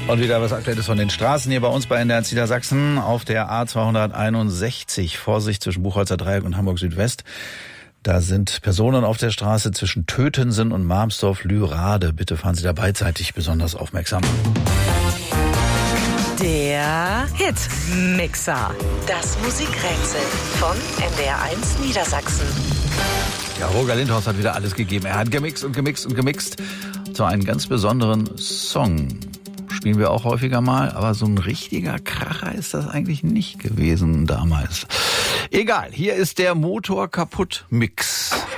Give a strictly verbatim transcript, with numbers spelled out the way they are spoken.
Und wieder was Aktuelles von den Straßen hier bei uns bei N D R Niedersachsen auf der A zweihunderteinundsechzig. Vorsicht zwischen Buchholzer Dreieck und Hamburg Südwest. Da sind Personen auf der Straße zwischen Tötensen und Marmsdorf-Lührade. Bitte fahren Sie da beidseitig besonders aufmerksam. Der Hitmixer. Das Musikrätsel von N D R eins Niedersachsen. Ja, Roger Lindhaus hat wieder alles gegeben. Er hat gemixt und gemixt und gemixt. Zu einem ganz besonderen Song. Spielen wir auch häufiger mal, aber so ein richtiger Kracher ist das eigentlich nicht gewesen damals. Egal, hier ist der Motor kaputt Mix.